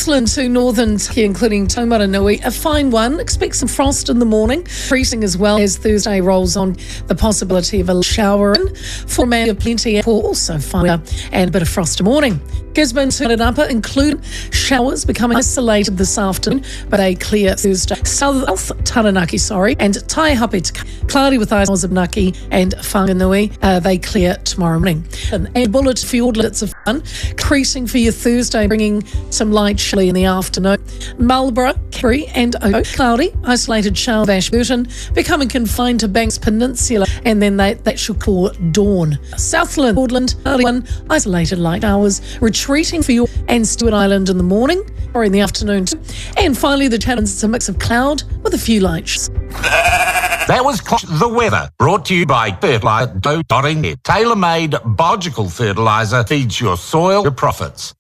Southland to northern, including Taumaranui, a fine one. Expect some frost in the morning, freezing as well as Thursday rolls on. The possibility of a shower for man of plenty, also fine and a bit of frost in the morning. Gisborne to and upper include showers becoming isolated this afternoon, but a clear Thursday. South Taranaki, and Taihape cloudy with eyes of Naki and Whanganui. They clear tomorrow morning. And bullet fjordlets of fun, increasing for your Thursday, bringing some light chilly in the afternoon. Marlborough, Kerry and Oak, cloudy, isolated shower of Ashburton, becoming confined to Banks Peninsula, and then that should call dawn. Southland, Portland, early one, isolated light showers, retreating for your and Stewart Island in the morning or in the afternoon too. And finally, the Channels, it's a mix of cloud with a few lights. That was the weather, brought to you by Fertiliser.net. Tailor-made biological fertiliser feeds your soil your profits.